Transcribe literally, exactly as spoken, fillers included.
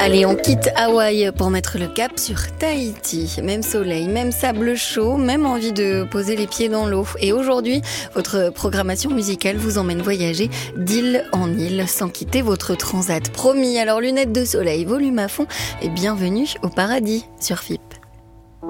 Allez, on quitte Hawaï pour mettre le cap sur Tahiti. Même soleil, même sable chaud, même envie de poser les pieds dans l'eau. Et aujourd'hui, votre programmation musicale vous emmène voyager d'île en île sans quitter votre transat. Promis, alors lunettes de soleil, volume à fond et bienvenue au paradis sur F I P.